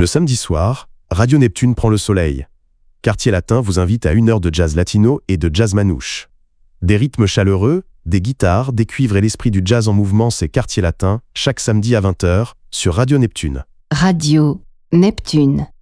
Le samedi soir, Radio Neptune prend le soleil. Quartier Latin vous invite à 1 heure de jazz latino et de jazz manouche. Des rythmes chaleureux, des guitares, des cuivres et l'esprit du jazz en mouvement, c'est Quartier Latin, chaque samedi à 20 h sur Radio Neptune. Radio Neptune.